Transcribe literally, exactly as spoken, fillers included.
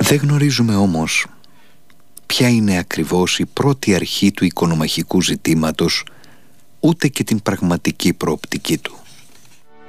Δεν γνωρίζουμε όμως ποια είναι ακριβώς η πρώτη αρχή του οικονομαχικού ζητήματος, ούτε και την πραγματική προοπτική του.